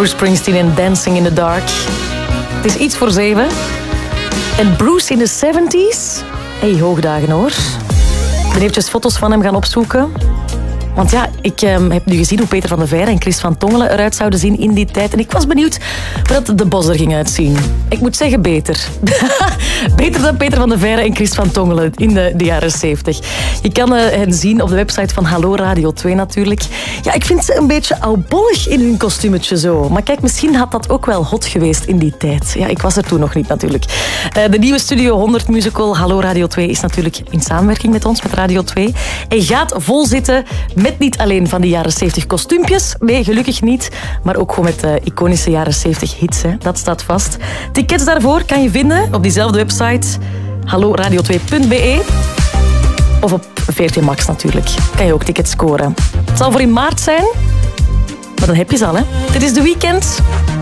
Bruce Springsteen en Dancing in the Dark. Het is iets voor 7. En Bruce in de 70s. Hey, hoogdagen hoor. Ik ben eventjes foto's van hem gaan opzoeken. Want ja, ik heb nu gezien hoe Peter van de Veire en Chris van Tongelen eruit zouden zien in die tijd. En ik was benieuwd hoe dat de Bos er ging uitzien. Ik moet zeggen, beter. Beter dan Peter van de Veire en Chris van Tongelen in de jaren 70. Je kan hen zien op de website van Hallo Radio 2 natuurlijk. Ja, ik vind ze een beetje oudbollig in hun kostuumetje zo. Maar kijk, misschien had dat ook wel hot geweest in die tijd. Ja, ik was er toen nog niet natuurlijk. De nieuwe Studio 100 musical Hallo Radio 2 is natuurlijk in samenwerking met ons, met Radio 2. En gaat vol zitten met niet alleen van die jaren 70 kostuumpjes. Nee, gelukkig niet. Maar ook gewoon met iconische jaren 70 hits. Hè. Dat staat vast. Tickets daarvoor kan je vinden op diezelfde website. halloradio2.be. Of op 14 Max natuurlijk. Kan je ook tickets scoren. Het zal voor in maart zijn. Maar dan heb je ze al, hè. Dit is The Weeknd.